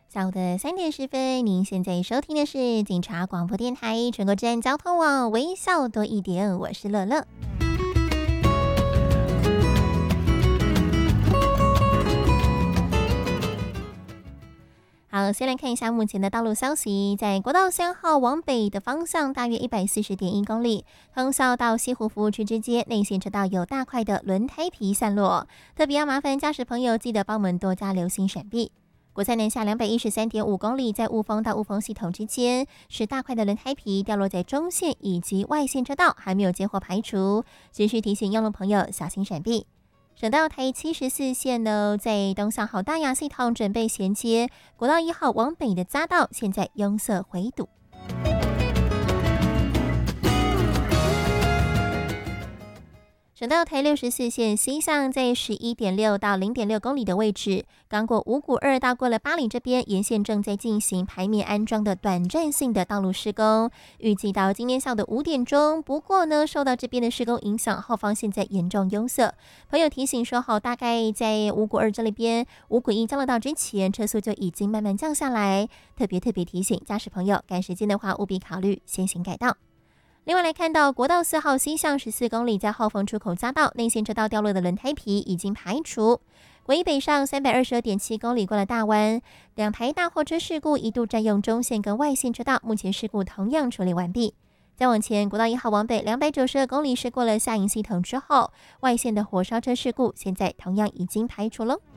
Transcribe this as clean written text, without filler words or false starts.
下午的3点10分，您现在收听的是警察广播电台全国治安交通网，微笑多一点，我是乐乐。好，先来看一下目前的道路消息。在国道3号往北的方向，大约140.1公里，通霄到西湖服务区之间，内线车道有大块的轮胎皮散落，特别要麻烦驾驶朋友记得帮我们多加留心闪避。国三南下213.5公里，在雾峰到雾峰系统之间，是大块的轮胎皮掉落在中线以及外线车道，还没有接获排除，持续提醒用路朋友小心闪避。省道台74线呢，在东向好大雅系统准备衔接国道1号往北的匝道，现在拥塞回堵。省道台64线西向在11.6到0.6公里的位置，刚过五股2到过了八里这边，沿线正在进行排面安装的短暂性的道路施工，预计到今天下午的5点钟。不过呢，受到这边的施工影响，后方现在严重拥塞。朋友提醒说好，大概在五股2这里边，五股1交流道之前，车速就已经慢慢降下来。特别提醒驾驶朋友，赶时间的话务必考虑先行改道。另外来看到国道4号西向14公里，在后峰出口匝道内线车道掉落的轮胎皮已经排除。国一北上322.7公里过了大湾，两台大货车事故一度占用中线跟外线车道，目前事故同样处理完毕。再往前，国道1号往北292公里是过了下营系统之后，外线的火烧车事故现在同样已经排除了。